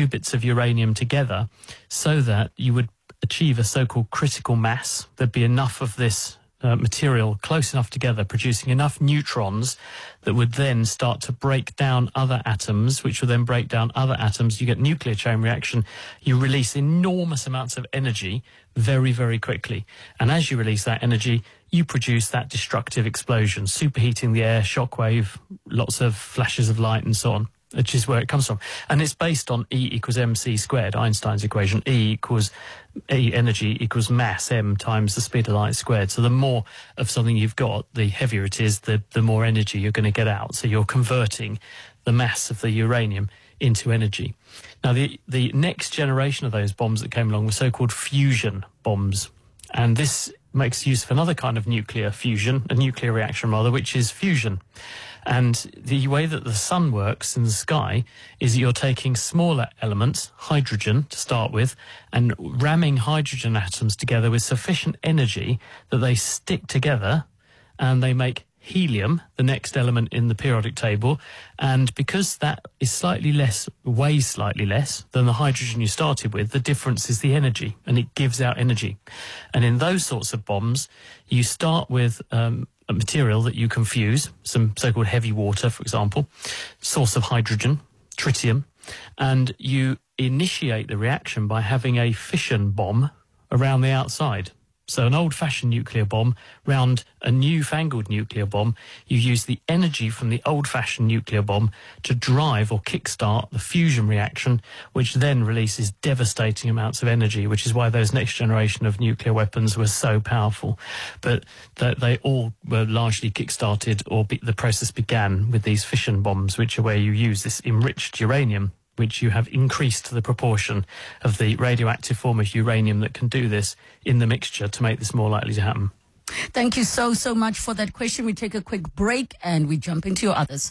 two bits of uranium together so that you would achieve a so-called critical mass. There'd be enough of this material close enough together, producing enough neutrons that would then start to break down other atoms, which will then break down other atoms. You get nuclear chain reaction. You release enormous amounts of energy very, very quickly. And as you release that energy, you produce that destructive explosion, superheating the air, shockwave, lots of flashes of light and so on, which is where it comes from. And it's based on E equals mc squared, Einstein's equation. E energy equals mass, m times the speed of light squared. So the more of something you've got, the heavier it is, the more energy you're going to get out. So you're converting the mass of the uranium into energy. Now, the next generation of those bombs that came along were so-called fusion bombs. And this makes use of another kind of nuclear fusion, a nuclear reaction rather, which is fusion. And the way that the sun works in the sky is that you're taking smaller elements, hydrogen to start with, and ramming hydrogen atoms together with sufficient energy that they stick together and they make helium, the next element in the periodic table. And because that is weighs slightly less than the hydrogen you started with, the difference is the energy, and it gives out energy. And in those sorts of bombs, you start with a material that you can fuse, some so-called heavy water, for example, source of hydrogen, tritium, and you initiate the reaction by having a fission bomb around the outside. So an old-fashioned nuclear bomb round a newfangled nuclear bomb, you use the energy from the old-fashioned nuclear bomb to drive or kickstart the fusion reaction, which then releases devastating amounts of energy, which is why those next generation of nuclear weapons were so powerful. But they all were largely kickstarted, or the process began with these fission bombs, which are where you use this enriched uranium, which you have increased the proportion of the radioactive form of uranium that can do this in the mixture to make this more likely to happen. Thank you so much for that question. We take a quick break and we jump into your others.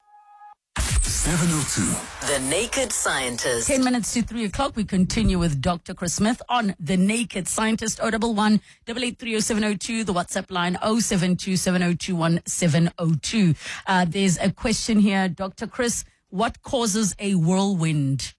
702. The Naked Scientist. 10 minutes to 3 o'clock. We continue with Dr. Chris Smith on The Naked Scientist. 011 883 0702. The WhatsApp line 072 702 1702. There's a question here, Dr. Chris. What causes a whirlwind?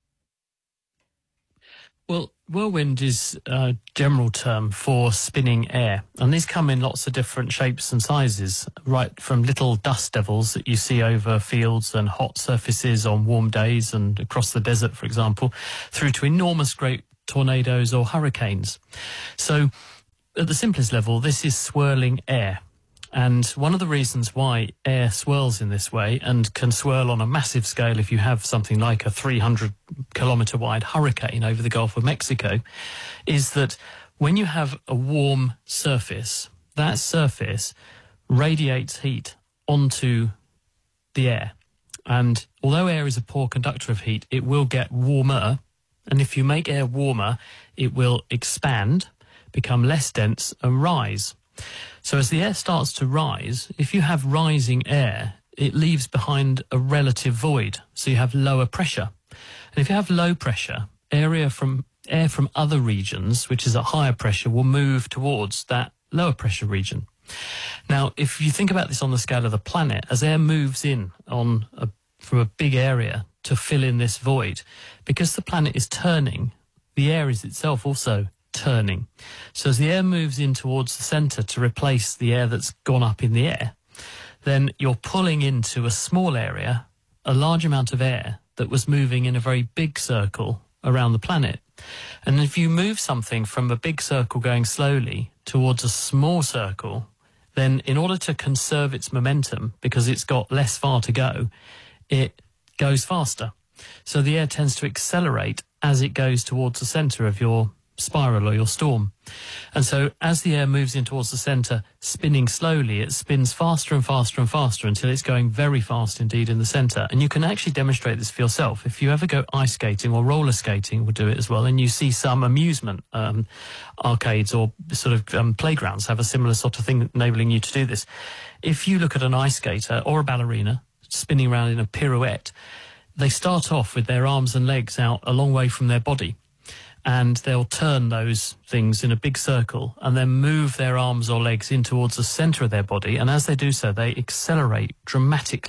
Well, whirlwind is a general term for spinning air. And these come in lots of different shapes and sizes, right from little dust devils that you see over fields and hot surfaces on warm days and across the desert, for example, through to enormous great tornadoes or hurricanes. So at the simplest level, this is swirling air. And one of the reasons why air swirls in this way, and can swirl on a massive scale if you have something like a 300-kilometre wide hurricane over the Gulf of Mexico, is that when you have a warm surface, that surface radiates heat onto the air. And although air is a poor conductor of heat, it will get warmer. And if you make air warmer, it will expand, become less dense, and rise. So as the air starts to rise, if you have rising air, it leaves behind a relative void. So you have lower pressure. And if you have low pressure, air from other regions, which is at higher pressure, will move towards that lower pressure region. Now, if you think about this on the scale of the planet, as air moves in from a big area to fill in this void, because the planet is turning, the air is itself also turning. So as the air moves in towards the centre to replace the air that's gone up in the air, then you're pulling into a small area a large amount of air that was moving in a very big circle around the planet. And if you move something from a big circle going slowly towards a small circle, then in order to conserve its momentum, because it's got less far to go, it goes faster. So the air tends to accelerate as it goes towards the centre of your spiral or your storm. And so as the air moves in towards the centre, spinning slowly, it spins faster and faster and faster until it's going very fast indeed in the centre. And you can actually demonstrate this for yourself. If you ever go ice skating or roller skating, we'll do it as well, and you see some amusement arcades or sort of playgrounds have a similar sort of thing enabling you to do this. If you look at an ice skater or a ballerina spinning around in a pirouette, they start off with their arms and legs out a long way from their body. And they'll turn those things in a big circle and then move their arms or legs in towards the centre of their body. And as they do so, they accelerate dramatically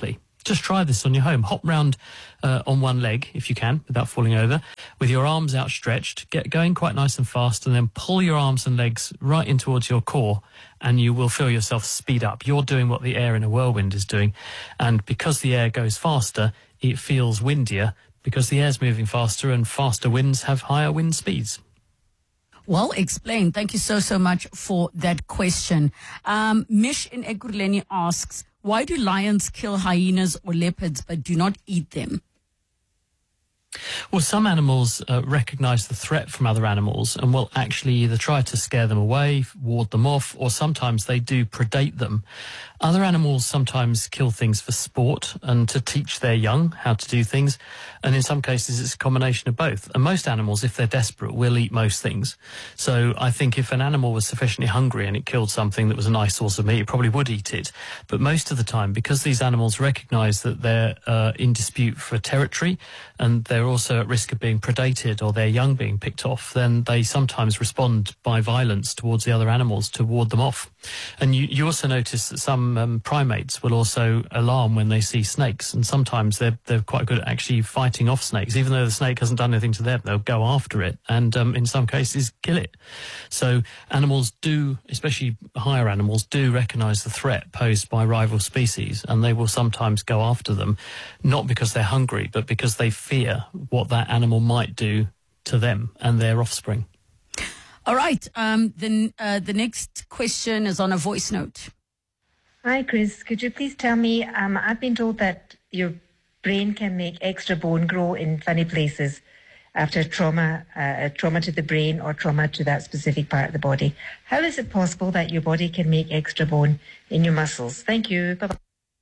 Just try this on your home. Hop round on one leg, if you can, without falling over, with your arms outstretched. Get going quite nice and fast, and then pull your arms and legs right in towards your core, and you will feel yourself speed up. You're doing what the air in a whirlwind is doing. And because the air goes faster, it feels windier, because the air's moving faster, and faster winds have higher wind speeds. Well explained. Thank you so much for that question. Mish in Ekurhuleni asks, why do lions kill hyenas or leopards but do not eat them? Well, some animals recognize the threat from other animals and will actually either try to scare them away, ward them off, or sometimes they do predate them. Other animals sometimes kill things for sport and to teach their young how to do things, and in some cases it's a combination of both. And most animals, if they're desperate, will eat most things. So I think if an animal was sufficiently hungry and it killed something that was a nice source of meat, it probably would eat it. But most of the time, because these animals recognize that they're in dispute for territory, and they're also at risk of being predated or their young being picked off, then they sometimes respond by violence towards the other animals to ward them off. And you also notice that some primates will also alarm when they see snakes, and sometimes they're quite good at actually fighting off snakes. Even though the snake hasn't done anything to them, they'll go after it and in some cases kill it. So animals do, especially higher animals, do recognise the threat posed by rival species, and they will sometimes go after them, not because they're hungry, but because they fear what that animal might do to them and their offspring. All right. Then the next question is on a voice note. Hi, Chris. Could you please tell me, I've been told that your brain can make extra bone grow in funny places after trauma to the brain or trauma to that specific part of the body. How is it possible that your body can make extra bone in your muscles? Thank you. Bye-bye.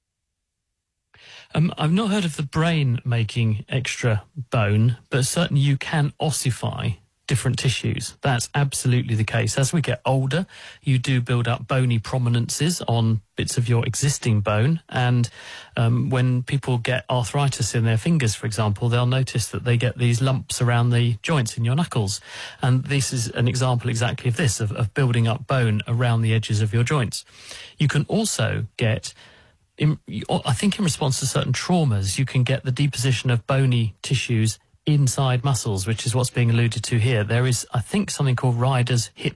I've not heard of the brain making extra bone, but certainly you can ossify different tissues. That's absolutely the case. As we get older, you do build up bony prominences on bits of your existing bone, and when people get arthritis in their fingers, for example, they'll notice that they get these lumps around the joints in your knuckles, and this is an example exactly of this, of building up bone around the edges of your joints. You can also get, I think in response to certain traumas, you can get the deposition of bony tissues inside muscles, which is what's being alluded to here. There is, I think, something called rider's hip.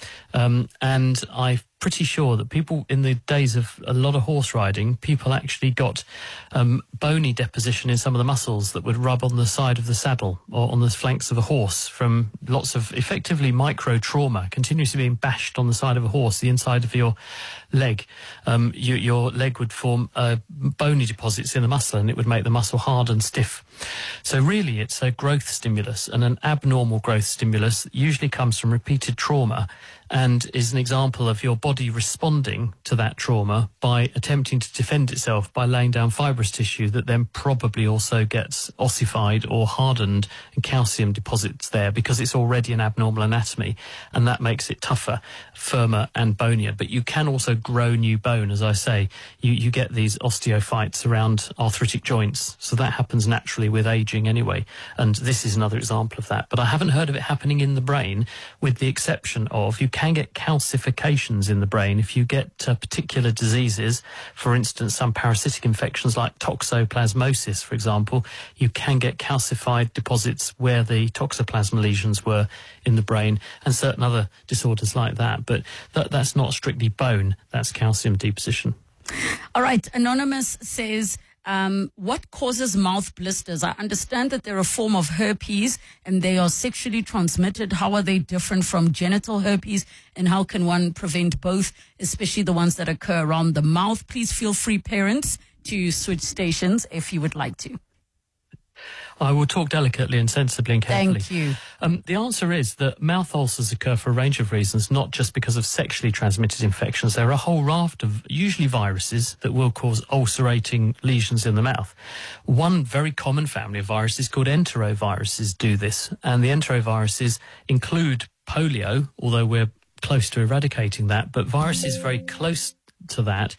And I'm pretty sure that people in the days of a lot of horse riding, people actually got bony deposition in some of the muscles that would rub on the side of the saddle or on the flanks of a horse from lots of effectively micro trauma, continuously being bashed on the side of a horse, the inside of your leg. Your leg would form bony deposits in the muscle, and it would make the muscle hard and stiff. So really it's a growth stimulus, and an abnormal growth stimulus usually comes from repeated trauma and is an example of your body responding to that trauma by attempting to defend itself by laying down fibrous tissue that then probably also gets ossified or hardened, and calcium deposits there because it's already an abnormal anatomy, and that makes it tougher, firmer and bonier. But you can also grow new bone, as I say. You get these osteophytes around arthritic joints, so that happens naturally with aging anyway, and this is another example of that. But I haven't heard of it happening in the brain, with the exception of you can get calcifications in the brain if you get particular diseases. For instance, some parasitic infections like toxoplasmosis, for example, you can get calcified deposits where the toxoplasma lesions were in the brain, and certain other disorders like that. But that's not strictly bone, that's calcium deposition. All right. Anonymous says, what causes mouth blisters? I understand that they're a form of herpes and they are sexually transmitted. How are they different from genital herpes, and how can one prevent both, especially the ones that occur around the mouth? Please feel free, parents, to switch stations if you would like to. I will talk delicately and sensibly and carefully. Thank you. The answer is that mouth ulcers occur for a range of reasons, not just because of sexually transmitted infections. There are a whole raft of usually viruses that will cause ulcerating lesions in the mouth. One very common family of viruses called enteroviruses do this, and the enteroviruses include polio, although we're close to eradicating that, but viruses very close to that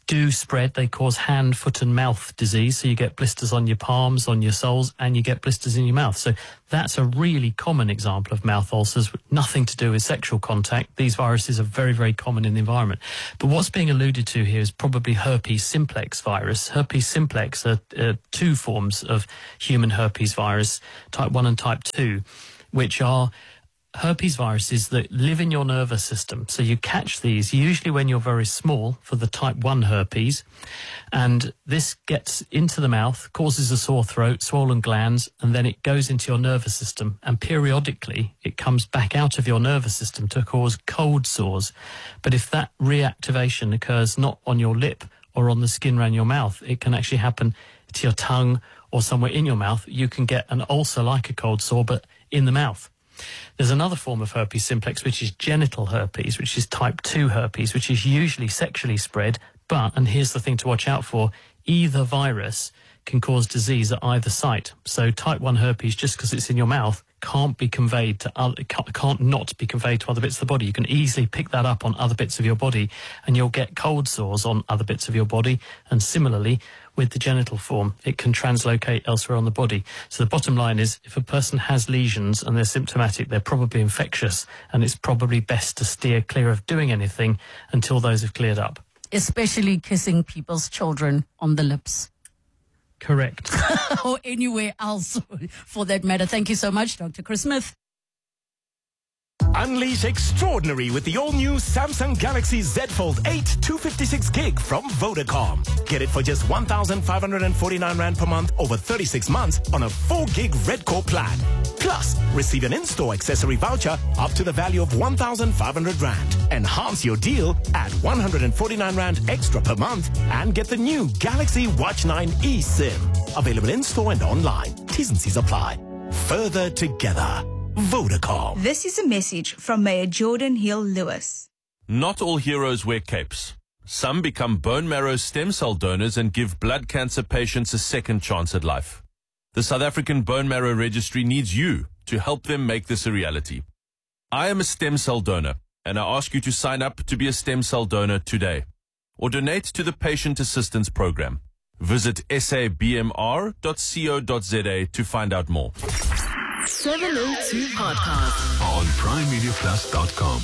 do spread. They cause hand, foot and mouth disease. So you get blisters on your palms, on your soles, and you get blisters in your mouth. So that's a really common example of mouth ulcers, nothing to do with sexual contact. These viruses are very, very common in the environment. But what's being alluded to here is probably herpes simplex virus. Herpes simplex are two forms of human herpes virus, type 1 and type 2, which are herpes viruses that live in your nervous system. So you catch these usually when you're very small for the type 1 herpes, and this gets into the mouth, causes a sore throat, swollen glands, and then it goes into your nervous system, and periodically it comes back out of your nervous system to cause cold sores. But if that reactivation occurs not on your lip or on the skin around your mouth, it can actually happen to your tongue or somewhere in your mouth. You can get an ulcer like a cold sore, but in the mouth. There's another form of herpes simplex, which is genital herpes, which is type 2 herpes, which is usually sexually spread. But, and here's the thing to watch out for, either virus can cause disease at either site. So type 1 herpes, just because it's in your mouth, can't be conveyed to can't not be conveyed to other bits of the body. You can easily pick that up on other bits of your body, and you'll get cold sores on other bits of your body. And similarly, with the genital form, it can translocate elsewhere on the body. So the bottom line is, if a person has lesions and they're symptomatic, they're probably infectious, and it's probably best to steer clear of doing anything until those have cleared up. Especially kissing people's children on the lips. Correct. Or anywhere else, for that matter. Thank you so much, Dr. Chris Smith. Unleash extraordinary with the all-new Samsung Galaxy Z Fold 8 256 gig from Vodacom. Get it for just 1,549 Rand per month over 36 months on a 4 gig Red Core plan. Plus, receive an in-store accessory voucher up to the value of 1,500 Rand. Enhance your deal at 149 Rand extra per month and get the new Galaxy Watch 9 eSIM. Available in-store and online. T's and C's apply. Further together. Vodacom. This is a message from Mayor Jordan Hill-Lewis. Not all heroes wear capes. Some become bone marrow stem cell donors and give blood cancer patients a second chance at life. The South African Bone Marrow Registry needs you to help them make this a reality. I am a stem cell donor, and I ask you to sign up to be a stem cell donor today, or donate to the Patient Assistance Program. Visit sabmr.co.za to find out more. 702 Podcast on PrimeMediaPlus.com.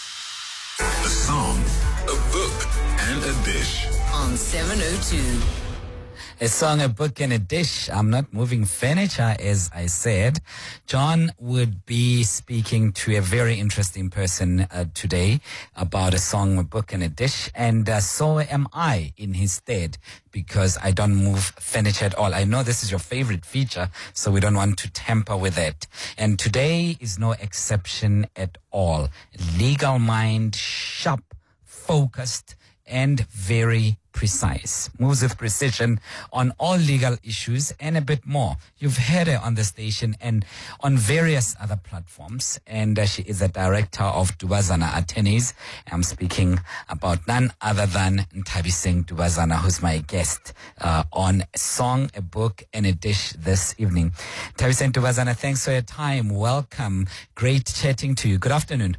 A song, a book, and a dish. on 702. A song, a book, and a dish. I'm not moving furniture, as I said. John would be speaking to a very interesting person today about a song, a book, and a dish. And so am I in his stead, because I don't move furniture at all. I know this is your favorite feature, so we don't want to tamper with it. And today is no exception at all. Legal mind, sharp, focused, and very precise. Moves with precision on all legal issues and a bit more. You've heard her on the station and on various other platforms. And she is a director of Dubazana Attorneys. I'm speaking about none other than Nthabiseng Dubazana, who's my guest on a song, a book, and a dish this evening. Nthabiseng Dubazana, thanks for your time. Welcome. Great chatting to you. Good afternoon.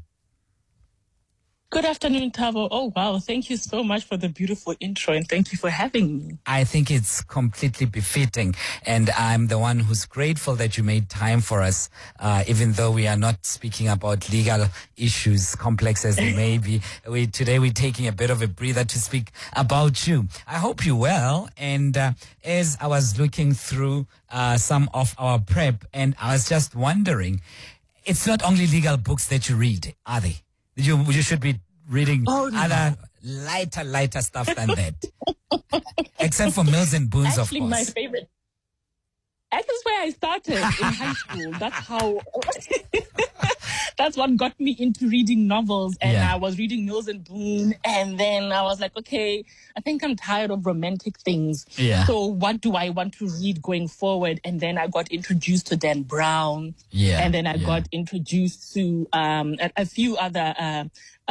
Good afternoon, Tavo. Oh, wow. Thank you so much for the beautiful intro, and thank you for having me. I think it's completely befitting, and I'm the one who's grateful that you made time for us, even though we are not speaking about legal issues, complex as they may be. Today we're taking a bit of a breather to speak about you. I hope you're well, and as I was looking through some of our prep, and I was just wondering, it's not only legal books that you read, are they? You should be reading other lighter stuff than that. Except for Mills and Boons, Actually, of course. my favorite. Actually, that's where I started in high school. That's how. That's what got me into reading novels. And I was reading Mills and Boon. And then I was like, okay, I think I'm tired of romantic things. Yeah. So what do I want to read going forward? And then I got introduced to Dan Brown. Yeah. And then I got introduced to a few other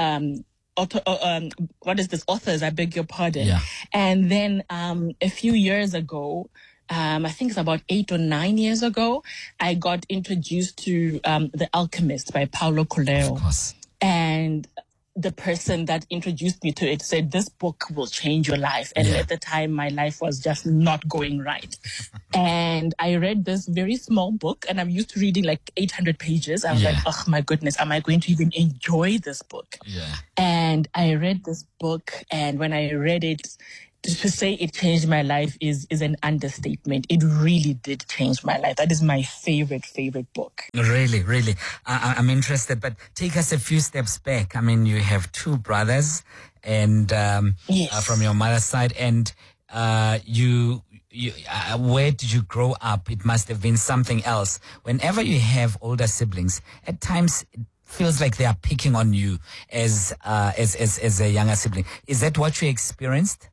authors, I beg your pardon. Yeah. And then a few years ago, I think it's about 8 or 9 years ago, I got introduced to The Alchemist by Paulo Coelho. Of course. And the person that introduced me to it said, this book will change your life. And at the time, my life was just not going right. And I read this very small book, and I'm used to reading like 800 pages. I was like, oh my goodness, am I going to even enjoy this book? And I read this book, and when I read it, to say it changed my life is an understatement. It really did change my life. That is my favorite book. Really, really. I'm interested, but take us a few steps back. I mean, you have two brothers and from your mother's side, and you where did you grow up? It must have been something else. Whenever you have older siblings, at times it feels like they are picking on you as a younger sibling. Is that what you experienced?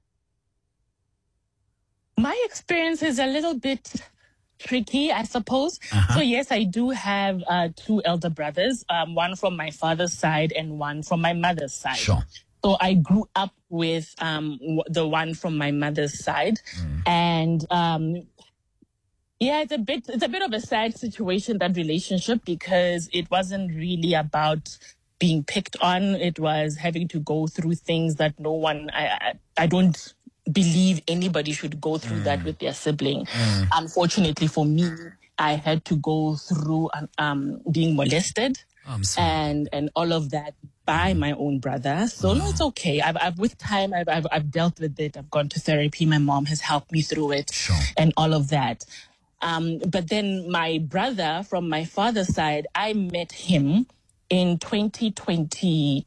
My experience is a little bit tricky, I suppose. So yes, I do have two elder brothers, one from my father's side and one from my mother's side. Sure. So I grew up with the one from my mother's side, and it's a bit of a sad situation, that relationship, because it wasn't really about being picked on. It was having to go through things that I don't believe anybody should go through that with their sibling. Unfortunately for me, I had to go through being molested and all of that by my own brother. So no, it's okay. I've with time, I've dealt with it. I've gone to therapy. My mom has helped me through it and all of that. But then my brother from my father's side, I met him in 2022.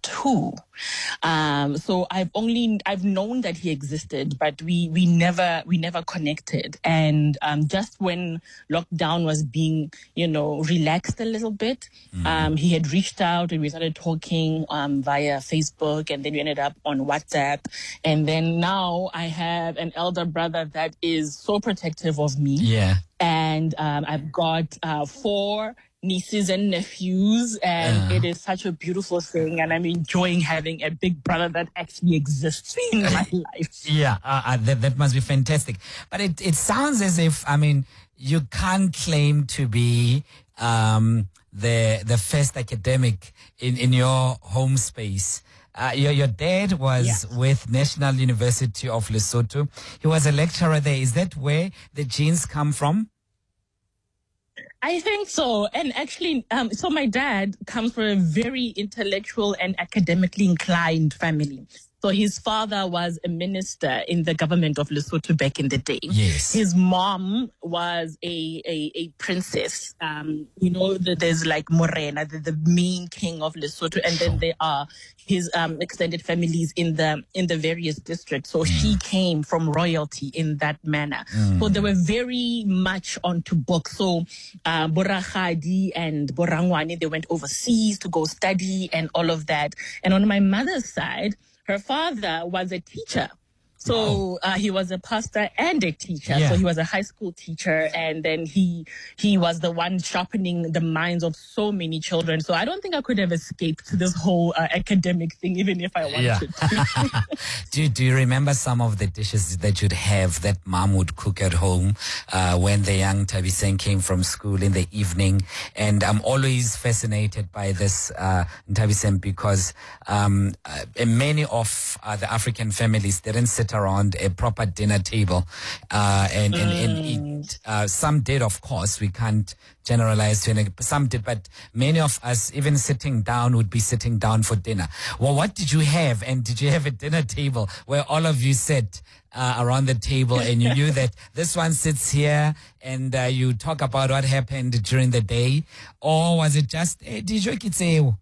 So I've known that he existed, but we never connected. And just when lockdown was being, relaxed a little bit, he had reached out and we started talking via Facebook, and then we ended up on WhatsApp. And then now I have an elder brother that is so protective of me. Yeah. And I've got 4 nieces and nephews, and it is such a beautiful thing, and I'm enjoying having a big brother that actually exists in my life. Yeah, that must be fantastic. But it sounds as if, you can't claim to be the first academic in your home space. Your dad was with National University of Lesotho. He was a lecturer there. Is that where the genes come from? I think so. And actually, so my dad comes from a very intellectual and academically inclined family. So his father was a minister in the government of Lesotho back in the day. Yes. His mom was a princess. There's like Morena, the main king of Lesotho, and then there are his extended families in the various districts. So she came from royalty in that manner. So they were very much onto books. So Boragadi and Borangwane, they went overseas to go study and all of that. And on my mother's side, her father was a teacher. So he was a pastor and a teacher. Yeah. So he was a high school teacher, and then he was the one sharpening the minds of so many children. So I don't think I could have escaped this whole academic thing, even if I wanted to. Do you remember some of the dishes that you'd have that mom would cook at home when the young Thabiseng came from school in the evening? And I'm always fascinated by this, Thabiseng, because many of the African families didn't sit around a proper dinner table and eat. Some did, of course. We can't generalize to any. Some did, but many of us, even sitting down, would be sitting down for dinner. Well, what did you have? And did you have a dinner table where all of you sat around the table and you knew that this one sits here and you talk about what happened during the day? Or was it just, did you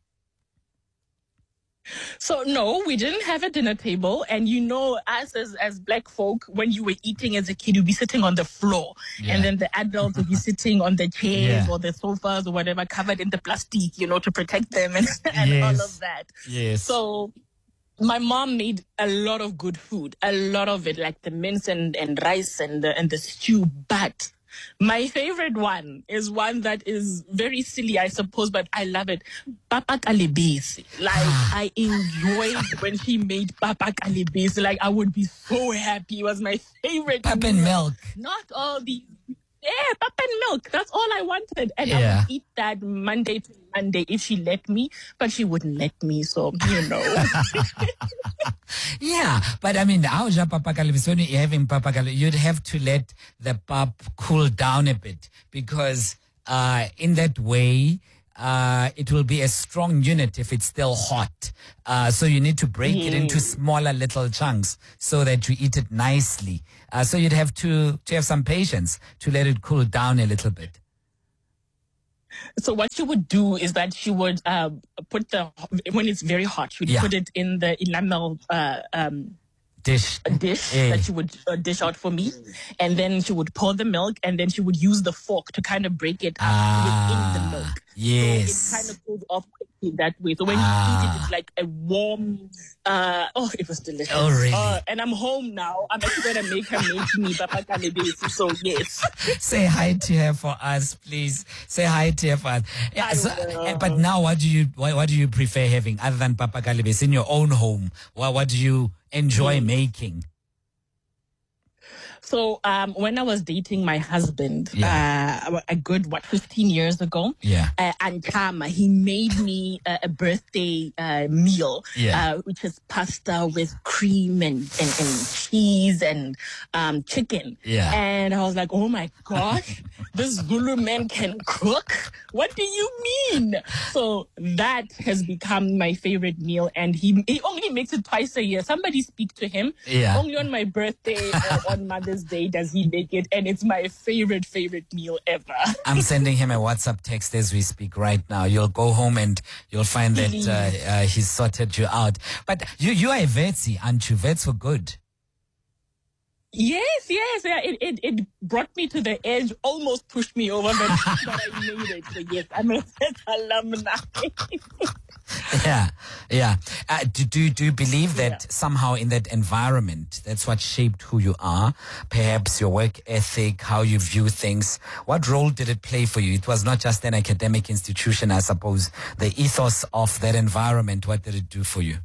So no, we didn't have a dinner table. And us as black folk, when you were eating as a kid, you'd be sitting on the floor. Yeah. And then the adults would be sitting on the chairs or the sofas or whatever, covered in the plastic, to protect them and all of that. Yes. So my mom made a lot of good food, a lot of it, like the mince and rice and the stew. But my favorite one is one that is very silly, I suppose, but I love it. Papa Kalibisi. Like, I enjoyed when she made Papa Kalibisi. Like, I would be so happy. It was my favorite. Pap and milk. Not all these. Yeah, pap and milk. That's all I wanted. And I would eat that Monday to Monday if she let me, but she wouldn't let me, so, you know. Yeah, but I mean, when you're having papakale, you'd have to let the pap cool down a bit, because in that way, it will be a strong unit if it's still hot. So you need to break it into smaller little chunks so that you eat it nicely. So you'd have to have some patience to let it cool down a little bit. So what she would do is that she would put when it's very hot, she would put it in the enamel dish that she would dish out for me, and then she would pour the milk, and then she would use the fork to kind of break it up within the milk. Yes. So it kind of goes off quickly that way. So when you eat it, it's like a warm, it was delicious. Oh, really? And I'm home now. I'm actually going to make her make me papakale besi. So yes. Say hi to her for us, please. Say hi to her for us. Yeah, but now what do you prefer having other than papakale besi in your own home? What do you enjoy making? So when I was dating my husband, a good 15 years ago, Ankama, he made me a birthday meal, which is pasta with cream and cheese and chicken. Yeah. And I was like, oh my gosh, this Zulu man can cook? What do you mean? So that has become my favorite meal, and he only makes it twice a year. Somebody speak to him. Yeah. Only on my birthday or on Mother's Day does he make it, and it's my favorite meal ever. I'm sending him a WhatsApp text as we speak right now. You'll go home and you'll find that he's sorted you out. But you are a Vetsi, aren't you? Vets were good. Yes. Yeah, it brought me to the edge, almost pushed me over, but I made it. So yes, I'm a Vet alumni. Yeah. Do you believe that somehow in that environment, that's what shaped who you are? Perhaps your work ethic, how you view things. What role did it play for you? It was not just an academic institution, I suppose. The ethos of that environment, what did it do for you?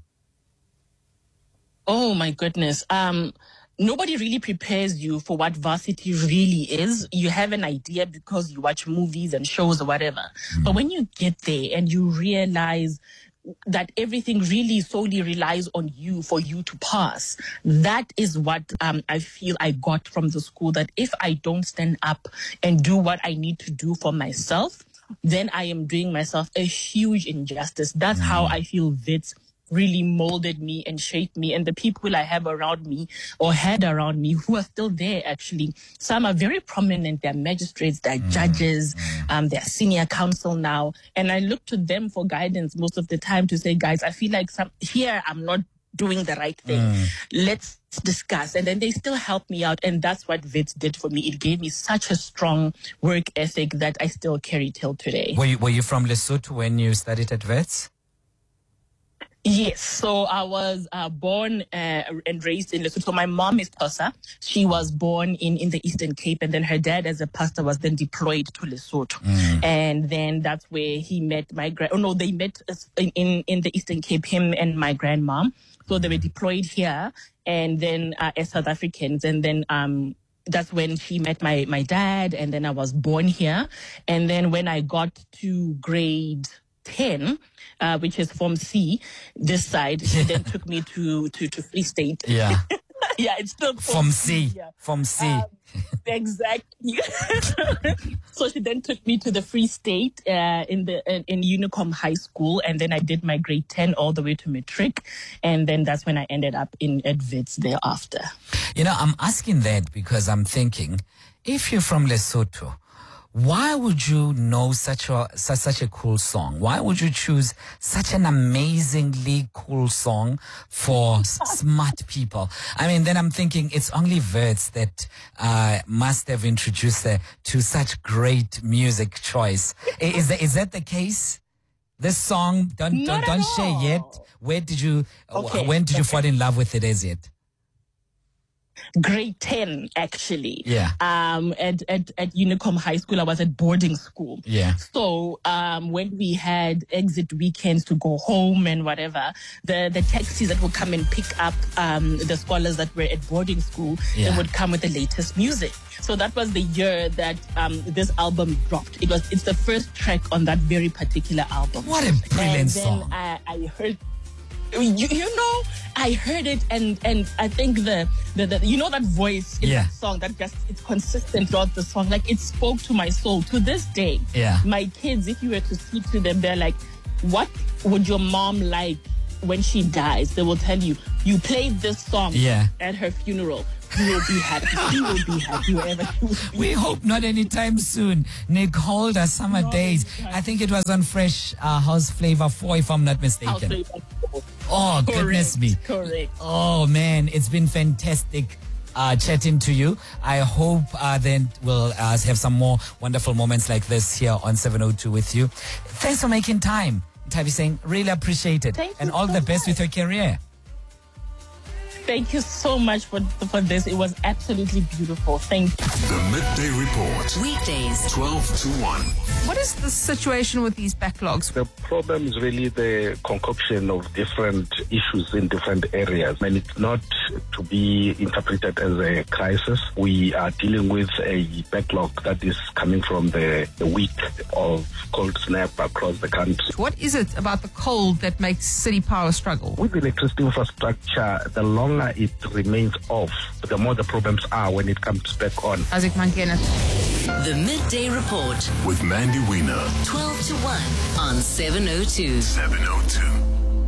Oh my goodness. Nobody really prepares you for what varsity really is. You have an idea because you watch movies and shows or whatever. But when you get there and you realize that everything really solely relies on you for you to pass, that is what I feel I got from the school, that if I don't stand up and do what I need to do for myself, then I am doing myself a huge injustice. That's how I feel Wits really molded me and shaped me, and the people I have around me or had around me who are still there actually. Some are very prominent. They're magistrates, they're judges, they're senior counsel now. And I look to them for guidance most of the time to say, guys, I feel like here I'm not doing the right thing. Let's discuss. And then they still help me out. And that's what Wits did for me. It gave me such a strong work ethic that I still carry till today. Were you from Lesotho when you studied at Wits? Yes, so I was born and raised in Lesotho. So my mom is Xhosa. She was born in the Eastern Cape, and then her dad, as a pastor, was then deployed to Lesotho. And then that's where he met they met in the Eastern Cape, him and my grandma. So they were deployed here, and then as South Africans, and then that's when she met my dad, and then I was born here. And then when I got to grade 10, which is Form C, this side, she then took me to Free State. Yeah. Yeah, it's still Form C. Yeah. Form C. Exactly. So she then took me to the Free State in Unicom High School, and then I did my grade 10 all the way to matric, and then that's when I ended up at Wits thereafter. You know, I'm asking that because I'm thinking, if you're from Lesotho, why would you know such a cool song? Why would you choose such an amazingly cool song for smart people? I mean, then I'm thinking it's only Wits that must have introduced her to such great music choice. Is that the case? This song, don't share yet. When did you fall in love with it as yet? grade 10, actually. Yeah. At Unicom High School, I was at boarding school. Yeah. So when we had exit weekends to go home and whatever, the taxis that would come and pick up the scholars that were at boarding school, they would come with the latest music. So that was the year that this album dropped. It's the first track on that very particular album. What a brilliant song. I heard, I heard it, and I think the that voice in that song, that just, it's consistent throughout the song. Like, it spoke to my soul. To this day, my kids, if you were to speak to them, they're like, what would your mom like when she dies? They will tell you, you played this song at her funeral. You will be happy. She will be happy wherever she will be. We hope not anytime soon. Nick Holder, Summer Days. I think it was on Fresh House Flavor 4, if I'm not mistaken. Oh, goodness me. Correct. Oh, man. It's been fantastic chatting to you. I hope then we'll have some more wonderful moments like this here on 702 with you. Thanks for making time. Tabi saying, really appreciate it. Thank and you all so the best much. with your career. Thank you so much for this. It was absolutely beautiful. Thank you. The Midday Report. Weekdays 12 to 1. What is the situation with these backlogs? The problem is really the concoction of different issues in different areas, and it's not to be interpreted as a crisis. We are dealing with a backlog that is coming from the week of cold snap across the country. What is it about the cold that makes City Power struggle? With electricity infrastructure, the longer it remains off, the more the problems are when it comes back on. Isaac Mankena. The Midday Report With Mandy Wiener. 12 to 1 on 702. 702.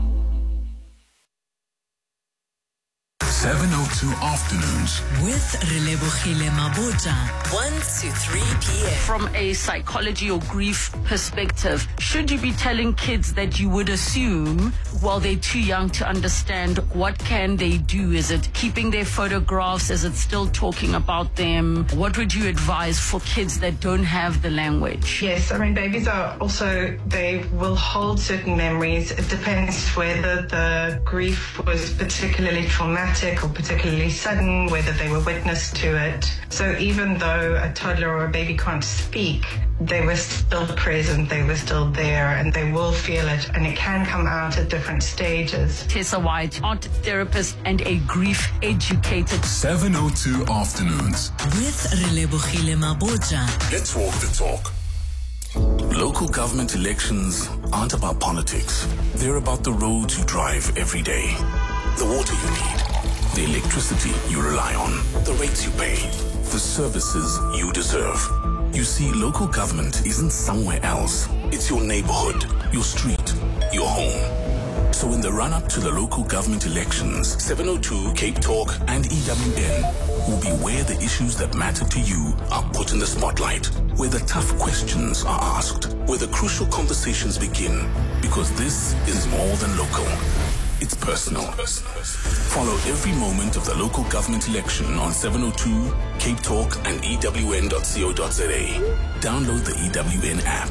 702 Afternoons. With Relebogile Mabota. 1 to 3 p.m. From a psychology or grief perspective, should you be telling kids that you would assume while they're too young to understand, what can they do? Is it keeping their photographs? Is it still talking about them? What would you advise for kids that don't have the language? Yes, I mean, babies are also, they will hold certain memories. It depends whether the grief was particularly traumatic or particularly sudden, whether they were witness to it. So even though a toddler or a baby can't speak, they were still present, they were still there, and they will feel it, and it can come out at different stages. Tessa White, art therapist and a grief educator. 702 Afternoons. With Relebogile Mabota. Let's walk the talk. Local government elections aren't about politics. They're about the roads you drive every day, the water you need, the electricity you rely on, the rates you pay, the services you deserve. You see, local government isn't somewhere else. It's your neighborhood, your street, your home. So in the run-up to the local government elections, 702, Cape Talk, and EWN will be where the issues that matter to you are put in the spotlight, where the tough questions are asked, where the crucial conversations begin, because this is more than local. It's personal. Follow every moment of the local government election on 702, Cape Talk, and EWN.co.za. Download the EWN app.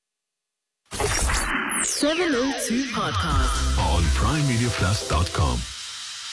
702 Podcast On PrimeMediaPlus.com.